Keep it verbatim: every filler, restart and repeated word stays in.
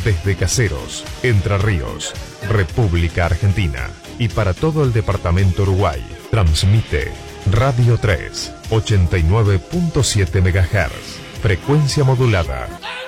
desde Caseros, Entre Ríos, República Argentina y para todo el departamento Uruguay. Transmite Radio tres, ochenta y nueve punto siete megahertz, frecuencia modulada.